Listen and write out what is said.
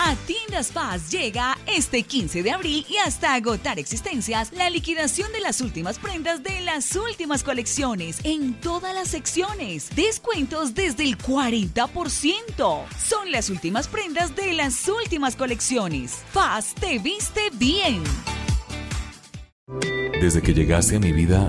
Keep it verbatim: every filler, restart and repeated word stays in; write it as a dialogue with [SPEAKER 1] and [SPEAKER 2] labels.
[SPEAKER 1] A Tiendas Paz llega este quince de abril y hasta agotar existencias la liquidación de las últimas prendas de las últimas colecciones en todas las secciones. Descuentos desde el cuarenta por ciento. Son las últimas prendas de las últimas colecciones. Paz te viste bien.
[SPEAKER 2] Desde que llegaste a mi vida,